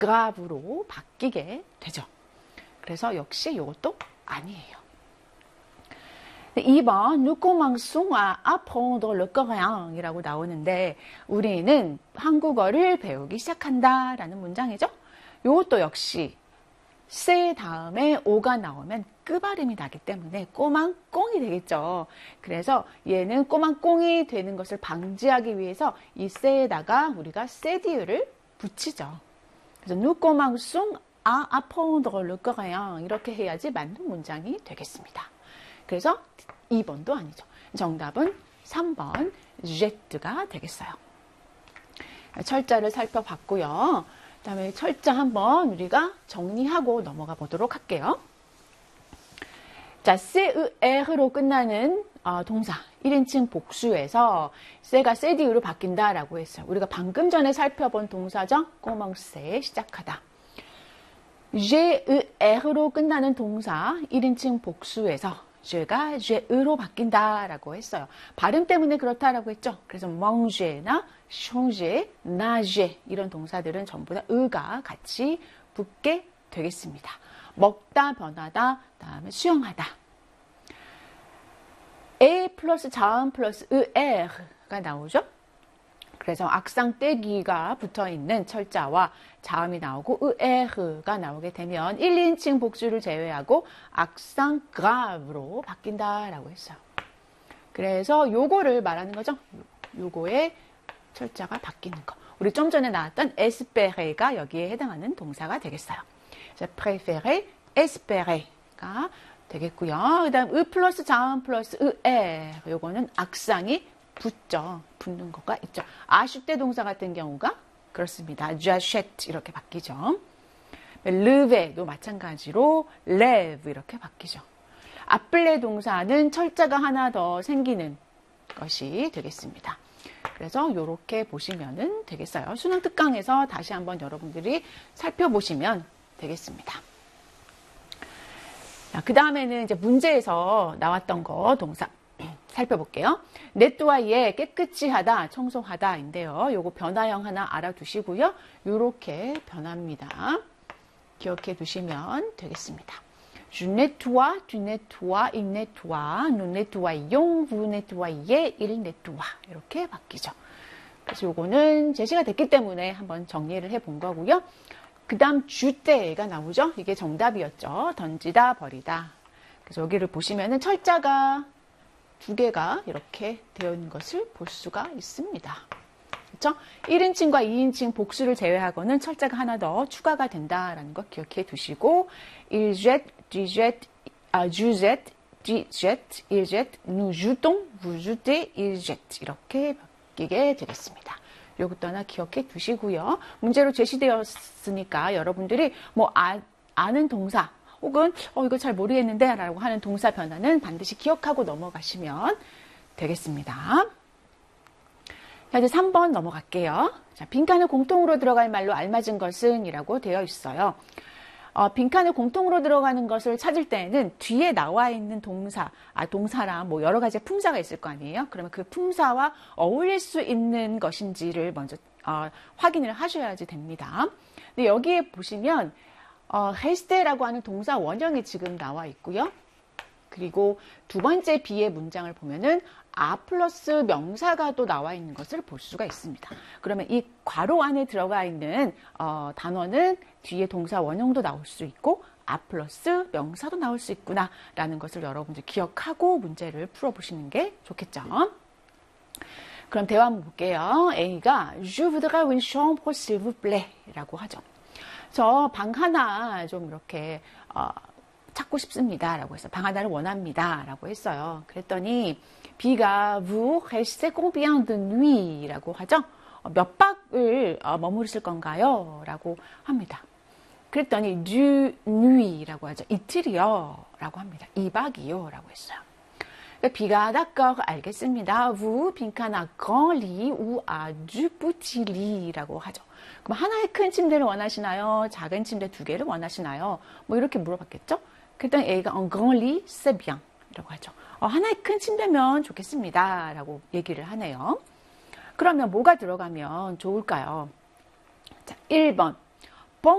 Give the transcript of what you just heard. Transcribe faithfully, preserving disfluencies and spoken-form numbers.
grave로 바뀌게 되죠. 그래서 역시 이것도 아니에요. 이 번 nous commençons à apprendre le coréen 이라고 나오는데 우리는 한국어를 배우기 시작한다 라는 문장이죠. 이것도 역시 세 다음에 오가 나오면 끄발음이 나기 때문에 꼬망꽁이 되겠죠. 그래서 얘는 꼬망꽁이 되는 것을 방지하기 위해서 이 세에다가 우리가 세디유를 붙이죠. 그래서 nous commençons à apprendre le coréen 이렇게 해야지 맞는 문장이 되겠습니다. 그래서 이 번도 아니죠. 정답은 삼 번 jet가 되겠어요. 철자를 살펴봤고요. 그 다음에 철자 한번 우리가 정리하고 넘어가 보도록 할게요. 자, ser로 끝나는 어, 동사 일 인칭 복수에서 세가 세디유로 바뀐다라고 했어요. 우리가 방금 전에 살펴본 동사죠. commencer 시작하다. ger로 끝나는 동사 일 인칭 복수에서 제가 제으로 바뀐다라고 했어요. 발음 때문에 그렇다라고 했죠. 그래서 manger나 changer, nager 이런 동사들은 전부 다 의가 같이 붙게 되겠습니다. 먹다, 변하다, 다음에 수영하다. 에 플러스 자음 플러스 er가 나오죠. 그래서 악상 떼기가 붙어있는 철자와 자음이 나오고 er가 나오게 되면 일 인칭 복수를 제외하고 악상 grave로 바뀐다라고 했어요. 그래서 요거를 말하는 거죠. 요거의 철자가 바뀌는 거. 우리 좀 전에 나왔던 espérer,가 여기에 해당하는 동사가 되겠어요. 그래서 préférer, espérer가 되겠고요. 그 다음 의 플러스 자음 플러스 er 요거는 악상이 붙죠. 붙는 거가 있죠. 아슈때 동사 같은 경우가 그렇습니다. j'achète 이렇게 바뀌죠. leve도 마찬가지로 lève 이렇게 바뀌죠. appeler 동사는 철자가 하나 더 생기는 것이 되겠습니다. 그래서 이렇게 보시면 되겠어요. 수능 특강에서 다시 한번 여러분들이 살펴보시면 되겠습니다. 그 다음에는 이제 문제에서 나왔던 거 동사 살펴볼게요. 네뚜아이에 깨끗이 하다, 청소하다인데요. 요거 변화형 하나 알아두시고요. 요렇게 변합니다. 기억해 두시면 되겠습니다. Je nettoie, tu nettoies, il nettoie, nous nettoyons, vous nettoyez, il nettoie. 이렇게 바뀌죠. 그래서 요거는 제시가 됐기 때문에 한번 정리를 해본 거고요. 그 다음 주때가 나오죠. 이게 정답이었죠. 던지다, 버리다. 그래서 여기를 보시면은 철자가 두 개가 이렇게 되어 있는 것을 볼 수가 있습니다. 그렇죠? 일 인칭과 이 인칭 복수를 제외하고는 철자가 하나 더 추가가 된다라는 거 기억해 두시고 il jette, tu jettes, ah, je jette, tu jettes, il jette, nous jetons, vous jetez, il jette 이렇게 바뀌게 되겠습니다. 요것도 하나 기억해 두시고요. 문제로 제시되었으니까 여러분들이 뭐 아, 아는 동사 혹은 어 이거 잘 모르겠는데 라고 하는 동사 변화는 반드시 기억하고 넘어가시면 되겠습니다. 자, 이제 삼 번 넘어갈게요. 자, 빈칸을 공통으로 들어갈 말로 알맞은 것은 이라고 되어 있어요. 어, 빈칸을 공통으로 들어가는 것을 찾을 때에는 뒤에 나와 있는 동사, 아, 동사랑 뭐 여러 가지 품사가 있을 거 아니에요? 그러면 그 품사와 어울릴 수 있는 것인지를 먼저 어, 확인을 하셔야지 됩니다. 근데 여기에 보시면 어, reste라고 하는 동사 원형이 지금 나와 있고요. 그리고 두 번째 B의 문장을 보면은 아 플러스 명사가 또 나와 있는 것을 볼 수가 있습니다. 그러면 이 괄호 안에 들어가 있는 어, 단어는 뒤에 동사 원형도 나올 수 있고 아 플러스 명사도 나올 수 있구나 라는 것을 여러분들 기억하고 문제를 풀어보시는 게 좋겠죠. 그럼 대화 한번 볼게요. A가 Je voudrais une chambre s'il vous plaît 라고 하죠. 저 방 하나 좀 이렇게 어, 찾고 싶습니다 라고 했어요. 방 하나를 원합니다 라고 했어요. 그랬더니 B가 vous restez combien de nuit 라고 하죠. 어, 몇 박을 어, 머무르실 건가요? 라고 합니다. 그랬더니 du nuit 라고 하죠. 이틀이요 라고 합니다. 이 박이요 라고 했어요. 그러니까 B가 d'accord 알겠습니다. vous 빈칸 à grand lit ou à du petit lit 라고 하죠. 그럼 하나의 큰 침대를 원하시나요? 작은 침대 두 개를 원하시나요? 뭐 이렇게 물어봤겠죠? 그랬더니 A가 un grand lit c'est bien 라고 하죠. 어, 하나의 큰 침대면 좋겠습니다 라고 얘기를 하네요. 그러면 뭐가 들어가면 좋을까요? 자, 일 번